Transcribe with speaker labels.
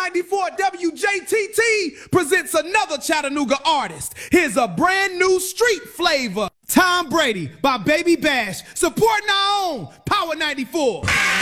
Speaker 1: 94 WJTT presents another Chattanooga artist. Here's a brand new street flavor. Tom Brady by Baby Bash, supporting our own Power 94.